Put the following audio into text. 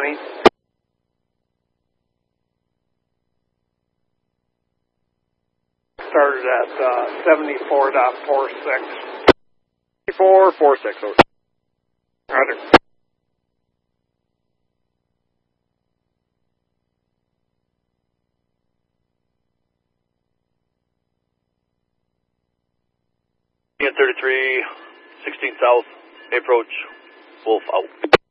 20. Started at 74.46. 74.46, over. Roger. Ian 33, 16 South, approach, Wolf out.